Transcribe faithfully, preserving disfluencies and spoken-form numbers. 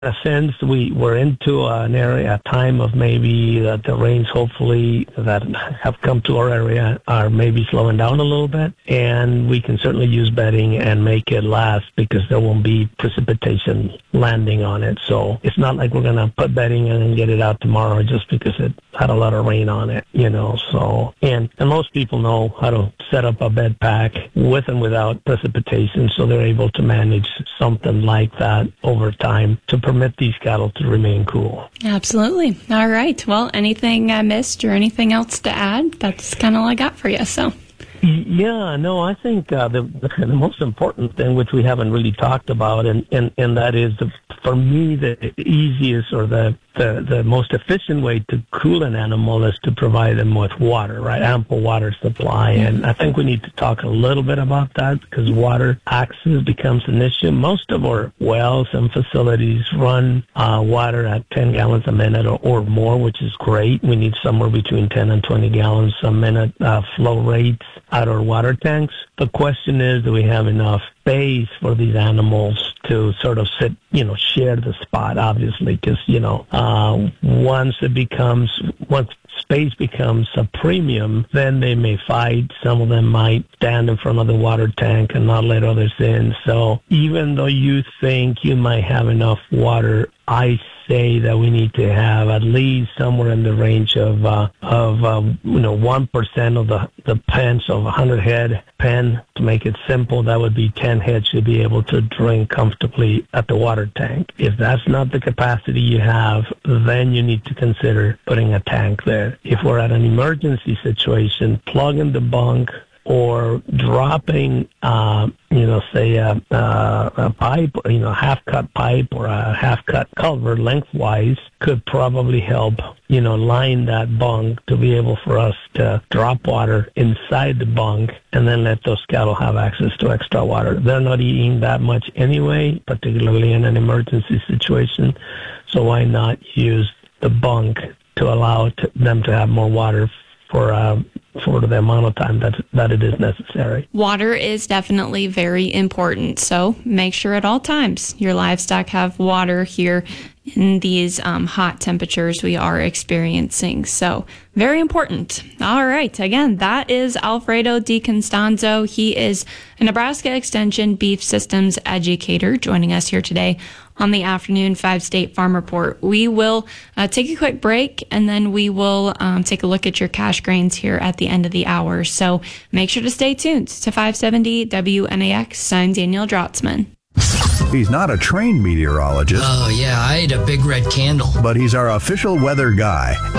a sense, we we're into an area, a time of maybe that the rains, hopefully, that have come to our area are maybe slowing down a little bit, and we can certainly use bedding and make it last because there won't be precipitation landing on it. So it's not like we're going to put bedding in and get it out tomorrow just because it had a lot of rain on it, you know. So, and, and most people know how to set up a bed pack with and without precipitation, so they're able to manage something like that over time to permit these cattle to remain cool. Absolutely. All right. Well, anything I missed or anything else to add? That's kind of all I got for you. So. Yeah, no, I think uh, the, the most important thing, which we haven't really talked about, and, and, and that is, the, for me, the easiest or the, the, the most efficient way to cool an animal is to provide them with water, right? Ample water supply. And I think we need to talk a little bit about that because water access becomes an issue. Most of our wells and facilities run uh, water at ten gallons a minute or, or more, which is great. We need somewhere between ten and twenty gallons a minute uh, flow rates at our water tanks. The question is, do we have enough space for these animals to sort of sit, you know, share the spot, obviously, because, you know, uh, once it becomes, once space becomes a premium, then they may fight. Some of them might stand in front of the water tank and not let others in. So even though you think you might have enough water, I say that we need to have at least somewhere in the range of uh, of uh, you know one percent of the the pens of a hundred head pen. To make it simple, that would be ten heads should be able to drink comfortably at the water tank. If that's not the capacity you have, then you need to consider putting a tank there. If we're at an emergency situation, plug in the bunk or dropping, uh, you know, say a, a, a pipe, you know, half-cut pipe or a half-cut culvert lengthwise could probably help, you know, line that bunk to be able for us to drop water inside the bunk and then let those cattle have access to extra water. They're not eating that much anyway, particularly in an emergency situation, so why not use the bunk to allow to, them to have more water for uh, for the amount of time that that it is necessary. Water is definitely very important, so make sure at all times your livestock have water here in these um, hot temperatures we are experiencing. So very important. All right. Again, that is Alfredo DiCostanzo. He is a Nebraska Extension Beef Systems educator joining us here today on the afternoon Five State Farm Report. We will uh, take a quick break and then we will um, take a look at your cash grains here at the end of the hour. So make sure to stay tuned to five seventy W N A X. I'm Danielle Drotzman. He's not a trained meteorologist. Oh, yeah, I ate a big red candle. But he's our official weather guy.